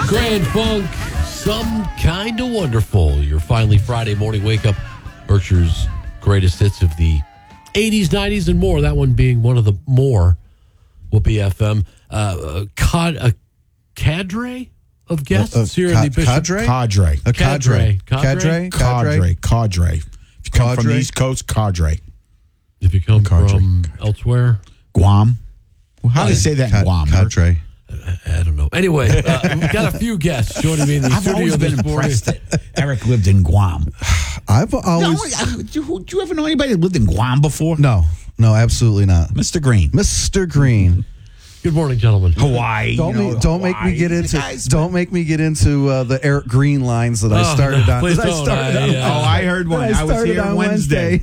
Grand Funk, Some Kind of Wonderful. Your finally Friday morning wake up. Berkshire's greatest hits of the 80s, 90s, and more. That one being one of the more will be FM. A cadre of guests here in the Bishop. Cadre. A cadre. Cadre. If you come from the East Coast, cadre. If you come from elsewhere, Guam. Well, how do you say that in Guam? Cadre. I don't know. Anyway, we've got a few guests joining me in the I've studio always been this morning. impressed that Eric lived in Guam. I've always... Do you ever know anybody that lived in Guam before? No, absolutely not. Mr. Green. Mr. Green. Good morning, gentlemen. Hawaii. Don't make me get into the Eric Green lines that I started on. Please don't. I heard one. I was here on Wednesday.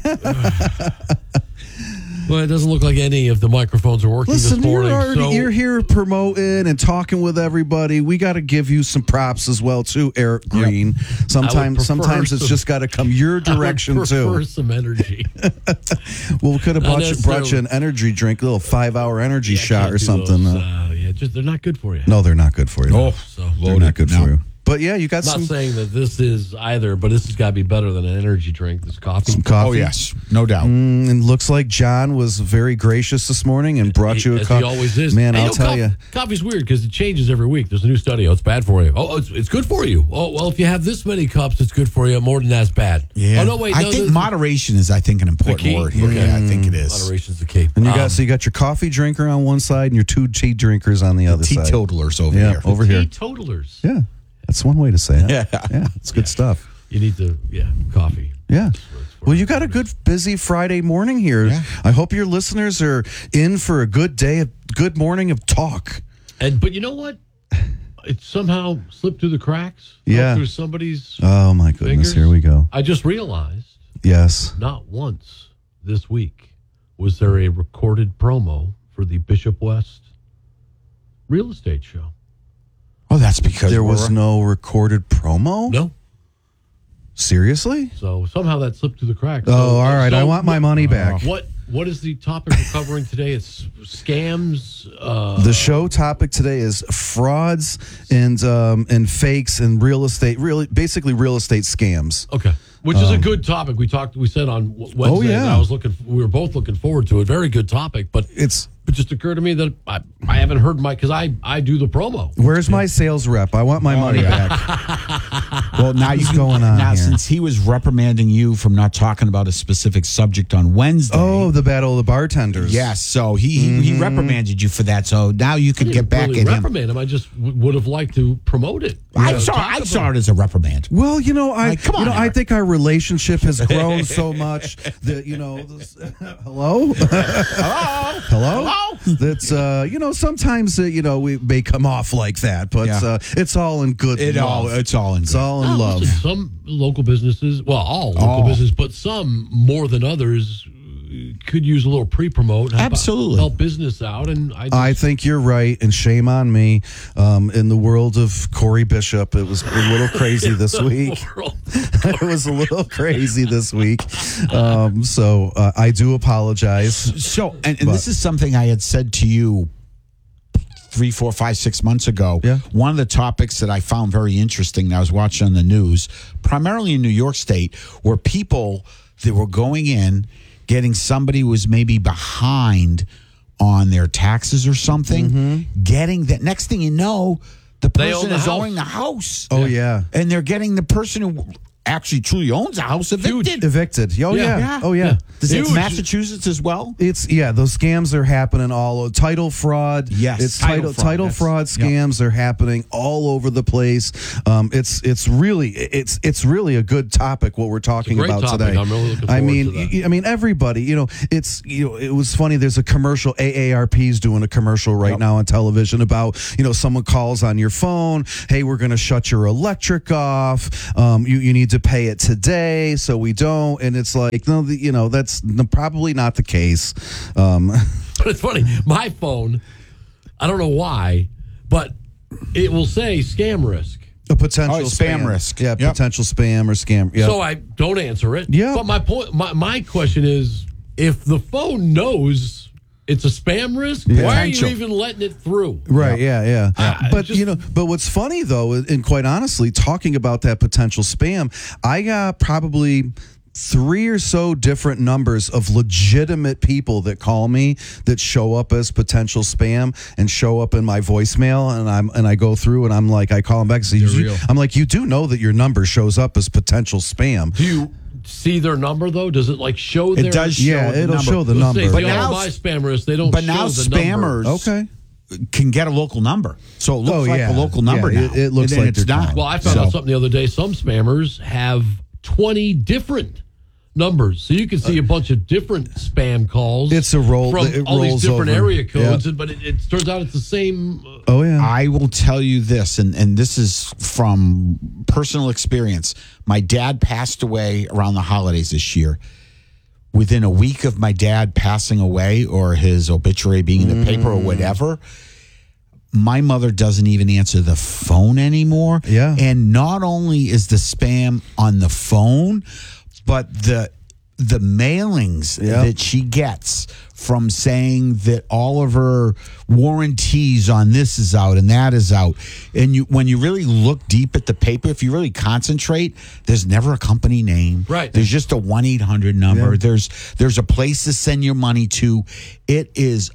Well, it doesn't look like any of the microphones are working Listen, this morning. you're here promoting and talking with everybody. We got to give you some props as well, too, Eric Green. Yep. Sometimes it's just got to come your direction, too. Some energy. Well, we could have brought you an energy drink, a little 5-hour energy shot or something. They're not good for you. No, they're not good for you. They're not good for you. But yeah, you got I'm not saying that this is either, but this has got to be better than an energy drink. This coffee. Some coffee. Oh, yes. No doubt. And looks like John was very gracious this morning and brought you a cup. He always is. Man, I'll tell you. Coffee's weird because it changes every week. There's a new study. Oh, it's bad for you. Oh, it's good for you. Oh, well, if you have this many cups, it's good for you. More than that's bad. Yeah. Oh, no, wait. I think moderation is, an important word here. Okay. Yeah, I think it is. Moderation's the key. And you got your coffee drinker on one side and your two tea drinkers on the other side. Teetotalers over here. Over here. Teetotalers. Yeah. That's one way to say it. Yeah, it's good stuff. You need coffee. Yeah. Well, you got a good, busy Friday morning here. Yeah. I hope your listeners are in for a good day, a good morning of talk. But you know what? It somehow slipped through the cracks. Yeah. Through somebody's Oh, my goodness. fingers. Here we go. I just realized. Yes. Not once this week was there a recorded promo for the Bishop West real estate show. Oh, that's because there was no recorded promo? No. Seriously? So somehow that slipped through the cracks. All right. I want my money back. What is the topic we're covering today? It's scams. The show topic today is frauds and fakes and real estate, basically real estate scams. Okay. Which is a good topic. We said on Wednesday. Oh, yeah. We were both looking forward to it. Very good topic, but it just occurred to me that I haven't heard because I do the promo. Where's my sales rep? I want my money back. Well, now what's going on now here? Since he was reprimanding you from not talking about a specific subject on Wednesday. Oh, the battle of the bartenders. Yes, so he reprimanded you for that. So now you could get back really at him. Reprimand him. I just would have liked to promote it. I saw it as a reprimand. Well, come on, I think our relationship has grown so much that hello, hello. That's sometimes we may come off like that, but it's all in good. It's all in. It's all in love. Listen, some local businesses, all local businesses, but some more than others could use a little pre-promote. Absolutely. Help business out. And I think you're right, and shame on me. In the world of Corey Bishop, it was a little crazy this week. It was a little crazy this week. So I do apologize. So, and this is something I had said to you 3, 4, 5, 6 months ago. Yeah. One of the topics that I found very interesting, I was watching on the news, primarily in New York State, were people that were going in, getting somebody who was maybe behind on their taxes or something, getting that. Next thing you know, the person is owning the house. Oh, yeah. And they're getting the person who actually truly owns a house evicted. Oh, yeah. Oh, yeah. Is it Massachusetts as well? Those scams are happening all over. Title fraud. Yes. It's title fraud scams are happening all over the place. It's really a good topic what we're talking about today. I'm really looking forward to that. I mean everybody, it was funny. There's a commercial. AARP's doing a commercial right now on television about, someone calls on your phone, hey, we're going to shut your electric off. You need to pay it today, so we don't. And it's like, no, that's probably not the case. But it's funny. My phone, I don't know why, but it will say scam risk. A potential spam risk. Yeah, potential spam or scam. Yep. So I don't answer it. Yeah. But my question is, if the phone knows it's a spam risk. Why are you Potential. even letting it through? Right, yeah. But just- but what's funny though, and quite honestly, talking about that potential spam, I got probably 3 or so different numbers of legitimate people that call me that show up as potential spam and show up in my voicemail, and I go through and I'm like, I call them back and say, I'm like, you do know that your number shows up as potential spam. Do you see their number though? Does it like show It their? does show Yeah, the it'll number. show the Let's number. say if But you now- don't buy spam risk, they don't. But show now the number. spammers Okay. can get a local number. So it looks like a local number Yeah, now. it looks and then like it's they're not. calling. Well, I found out something the other day. Some spammers have 20 different numbers, so you can see a bunch of different spam calls. It's a roll. from It all these rolls different over. area codes, Yeah. but it turns out it's the same. Oh yeah. I will tell you this, and this is from personal experience. My dad passed away around the holidays this year. Within a week of my dad passing away or his obituary being in the paper or whatever, my mother doesn't even answer the phone anymore. Yeah. And not only is the spam on the phone, but the mailings Yeah. that she gets from saying that all of her warranties on this is out and that is out. And when you really look deep at the paper, if you really concentrate, there's never a company name. Right. There's just a 1-800 number. Yeah. There's a place to send your money to. It is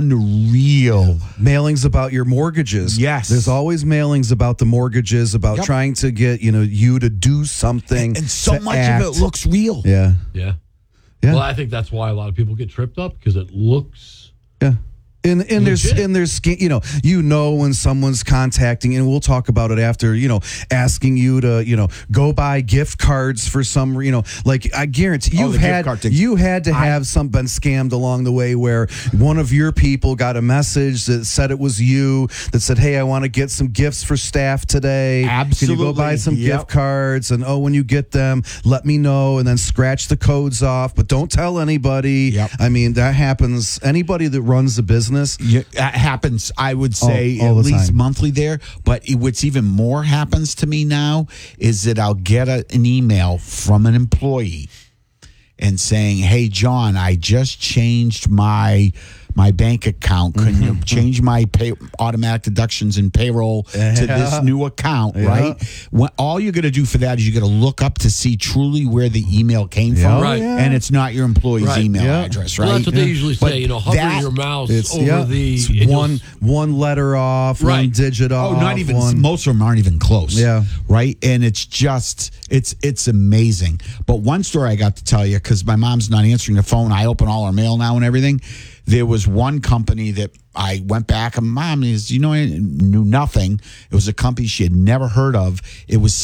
unreal. Mailings about your mortgages. Yes. There's always mailings about the mortgages, about Yep. trying to get, you to do something. And so to much act. of it looks real. Yeah. Yeah. Yeah. Well, I think that's why a lot of people get tripped up because it looks. Yeah. And there's Legit. when someone's contacting, and we'll talk about it after, asking you to, go buy gift cards for some, like I guarantee Oh, the gift card thing. you had to have been scammed along the way where one of your people got a message that said it was you that said, hey, I want to get some gifts for staff today. Can you go buy Absolutely. some Yep. gift cards? And when you get them, let me know, and then scratch the codes off, but don't tell anybody. Yep. I mean, that happens. Anybody that runs a business. Yeah, that happens, I would say, All at the least time. monthly there. But what's even more happens to me now is that I'll get an email from an employee and saying, hey, John, I just changed my bank account. Can you change my automatic deductions and payroll to this new account, right? All you're going to do for that is you're going to look up to see truly where the email came from. Right. And it's not your employee's Right. email Yeah. address, right? Well, that's what they usually say. But Hover that- your mouse It's over the it's and you'll one letter off, Right. one digit off. Oh, not even one. most of them aren't even close. Yeah. Right. And it's just it's amazing. But one story I got to tell you, because my mom's not answering the phone. I open all her mail now and everything. There was one company that I went back and Mom is, I knew nothing. It was a company she had never heard of. It was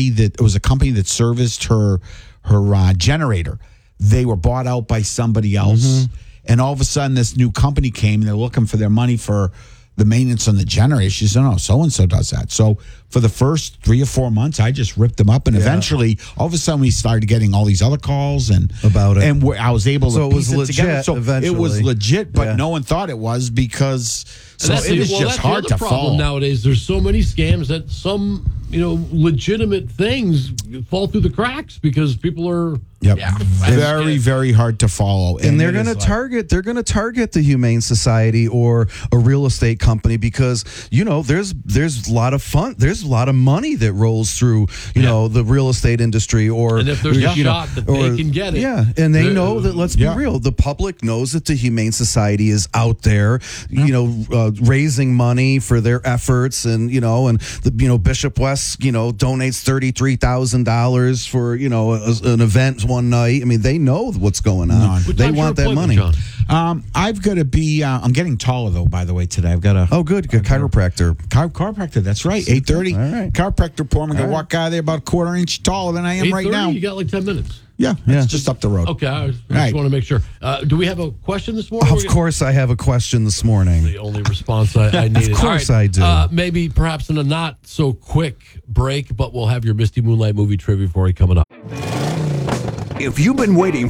a company that serviced her generator. They were bought out by somebody else. And all of a sudden this new company came and they're looking for their money for the maintenance on the generator. She said, no, so-and-so does that. So for the first 3 or 4 months, I just ripped them up. And eventually, all of a sudden, we started getting all these other calls and About it. And I was able So to it was piece it together. legit So eventually. it was legit, but Yeah. no one thought it was because so that's it is well, just that's hard the to other problem follow. nowadays. There's so many scams that some legitimate things fall through the cracks because people are Yep. Yeah. Very, very hard to follow. And they're it going to is like- target the Humane Society or a real estate company because there's a lot of fun, there's a lot of money that rolls through the real estate industry, or And if there's a shot that they can get it. yeah, and they they're- know that. Let's be real, the public knows that the Humane Society is out there, raising money for their efforts, and Bishop West donates $33,000 for an event one night. I mean, they know what's going on. What They time's your want that appointment, money. John? I've got to be. I'm getting taller though. By the way, today I've got a. Oh, good chiropractor. Chiropractor, that's right. 8:30. All right. Chiropractor appointment. I'm gonna walk out of there about a quarter inch taller than I am right 8:30? now. You got like 10 minutes. Yeah, it's just up the road. Okay, I just Right. want to make sure. Do we have a question this morning? Of course, I have a question this morning. The only response I needed. course All right, I do. Maybe perhaps in a not so quick break, but we'll have your Misty Moonlight movie trivia for you coming up. If you've been waiting